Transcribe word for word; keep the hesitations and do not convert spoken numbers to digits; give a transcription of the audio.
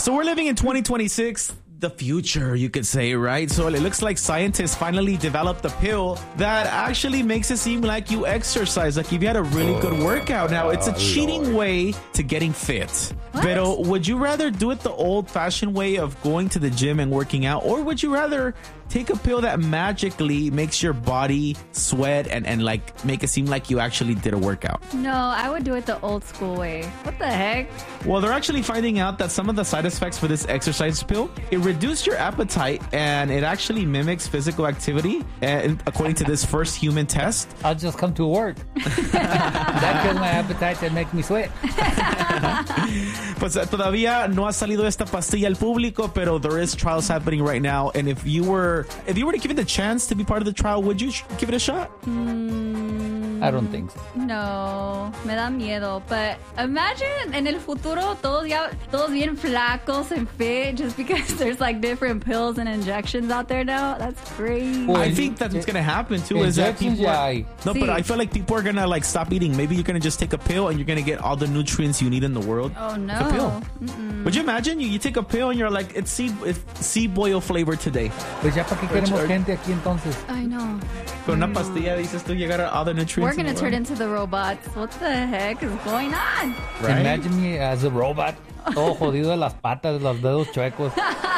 So we're living in twenty twenty-six, the future, you could say, right? So it looks like scientists finally developed a pill that actually makes it seem like you exercise, like if you had a really good workout. Now, it's a cheating way to getting fit. What? Pero would you rather do it the old-fashioned way of going to the gym and working out, or would you rather take a pill that magically makes your body sweat and, and like make it seem like you actually did a workout? No, I would do it the old school way. What the heck? Well, they're actually finding out that some of the side effects for this exercise pill, it reduces your appetite and it actually mimcs physical activity, and according to this first human test. I'll just come to work. That kills my appetite and makes me sweat. Pues todavía no ha salido esta pastilla al público, pero there is trials happening right now. And if you were if you were to give it the chance to be part of the trial, would you sh- give it a shot? Mm, I don't think so. No, me da miedo. But imagine en el futuro todos ya todos bien flacos and fit just because there's like different pills and injections out there now. That's crazy. Well, I think that's what's gonna happen too. Is that Injections, people? yeah, Are, I- no, See. but I feel like people are gonna like stop eating. Maybe you're gonna just take a pill and you're gonna get all the nutrients you need in the world. Oh no. It's a pill. Mm-mm. Would you imagine you, you take a pill and you're like, it's sea it's sea boil flavor today. Pues ya para qué Which queremos are- gente aquí entonces. I know. Con una pastilla dices tú llegar a all the nutrients. We're in gonna the turn world. into the robots. What the heck is going on? Right? Imagine me as a robot, todo jodido de las patas, los dedos chuecos.